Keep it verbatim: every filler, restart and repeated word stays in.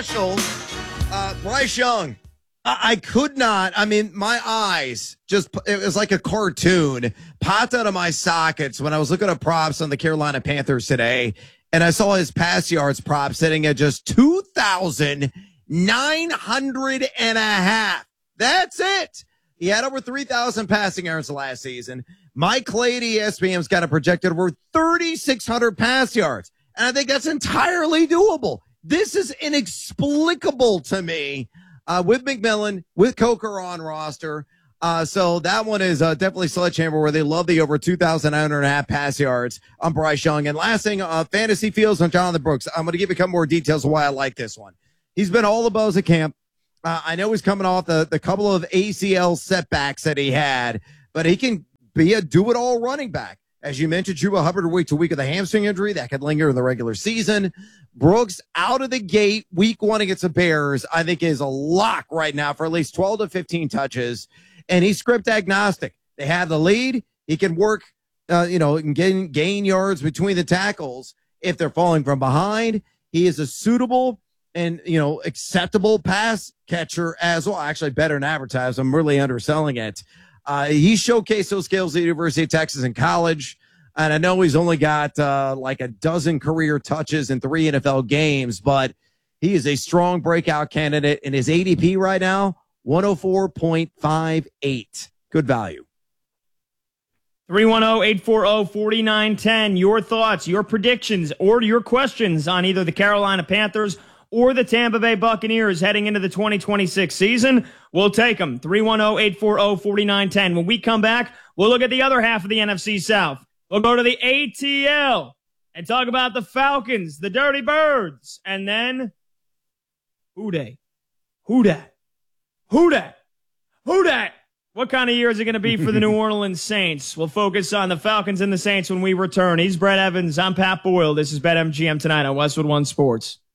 special. Uh, Bryce Young. I-, I could not. I mean, my eyes just, it was like a cartoon, popped out of my sockets when I was looking at props on the Carolina Panthers today. And I saw his pass yards prop sitting at just two thousand nine hundred and a half. That's it. He had over three thousand passing yards last season. Mike Clay at E S P N's got a projected over thirty-six hundred pass yards. And I think that's entirely doable. This is inexplicable to me uh, with McMillan, with Coker on roster. Uh, so that one is uh, definitely Sledgehammer, where they love the over two thousand nine hundred and a half pass yards on Bryce Young. And last thing, uh, fantasy fields on Jonathan Brooks. I'm going to give you a couple more details of why I like this one. He's been all above at camp. Uh, I know he's coming off the, the couple of A C L setbacks that he had, but he can be a do-it-all running back. As you mentioned, Chuba Hubbard week to week with a hamstring injury that could linger in the regular season. Brooks out of the gate week one against the Bears, I think is a lock right now for at least twelve to fifteen touches. And he's script agnostic. They have the lead. He can work, uh, you know, and gain, gain yards between the tackles if they're falling from behind. He is a suitable and, you know, acceptable pass catcher as well. Actually, better than advertised. I'm really underselling it. Uh, he showcased those skills at the University of Texas in college. And I know he's only got uh, like a dozen career touches in three N F L games, but he is a strong breakout candidate. In his A D P right now, one oh four point five eight. Good value. three one zero, eight four zero, four nine one zero. Your thoughts, your predictions, or your questions on either the Carolina Panthers or the Tampa Bay Buccaneers heading into the twenty twenty-six season. We'll take them. three one zero, eight four zero, four nine one zero. When we come back, we'll look at the other half of the N F C South. We'll go to the A T L and talk about the Falcons, the Dirty Birds, and then who they? Who dat? Who dat? Who dat? What kind of year is it going to be for the New Orleans Saints? We'll focus on the Falcons and the Saints when we return. He's Brett Evans. I'm Pat Boyle. This is BetMGM Tonight on Westwood One Sports.